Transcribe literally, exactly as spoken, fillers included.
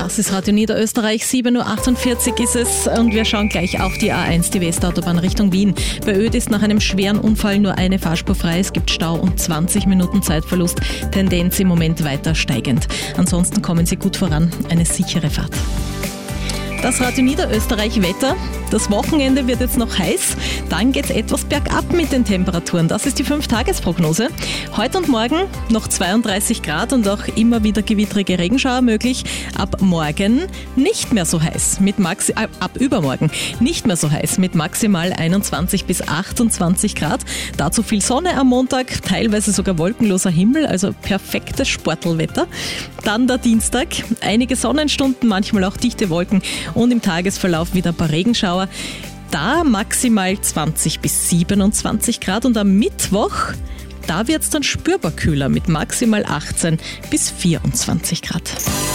Das ist Radio Niederösterreich, sieben Uhr achtundvierzig ist es und wir schauen gleich auf die A eins, die Westautobahn Richtung Wien. Bei Oed ist nach einem schweren Unfall nur eine Fahrspur frei, es gibt Stau und zwanzig Minuten Zeitverlust, Tendenz im Moment weiter steigend. Ansonsten kommen Sie gut voran, eine sichere Fahrt. Das Radio Niederösterreich Wetter. Das Wochenende wird jetzt noch heiß, dann geht es etwas bergab mit den Temperaturen. Das ist die fünf Tages-Prognose. Heute und morgen noch zweiunddreißig Grad und auch immer wieder gewittrige Regenschauer möglich. Ab morgen nicht mehr so heiß, mit Maxi- äh, ab übermorgen nicht mehr so heiß, mit maximal einundzwanzig bis achtundzwanzig Grad. Dazu viel Sonne am Montag, teilweise sogar wolkenloser Himmel, also perfektes Sportelwetter. Dann der Dienstag, einige Sonnenstunden, manchmal auch dichte Wolken und im Tagesverlauf wieder ein paar Regenschauer. Da maximal zwanzig bis siebenundzwanzig Grad und am Mittwoch, da wird es dann spürbar kühler mit maximal achtzehn bis vierundzwanzig Grad.